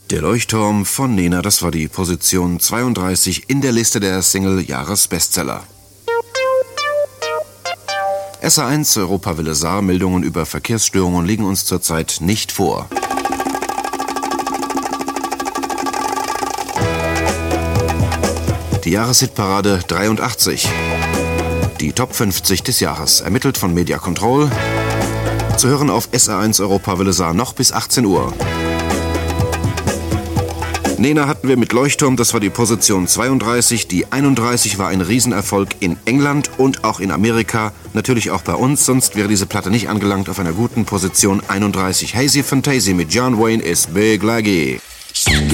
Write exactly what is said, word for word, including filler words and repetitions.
Der Leuchtturm von Nena, das war die Position zweiunddreißig in der Liste der Single-Jahres-Bestseller. S A eins Europawelle Saar-Meldungen über Verkehrsstörungen liegen uns zurzeit nicht vor. Die Jahreshitparade dreiundachtzig. Die Top fünfzig des Jahres, ermittelt von Media Control. Zu hören auf S A eins Europawelle Saar noch bis achtzehn Uhr. Nena hatten wir mit Leuchtturm, das war die Position zweiunddreißig. Die einunddreißig war ein Riesenerfolg in England und auch in Amerika. Natürlich auch bei uns, sonst wäre diese Platte nicht angelangt auf einer guten Position einunddreißig. Hazy Fantasy mit John Wayne is Big Laggy.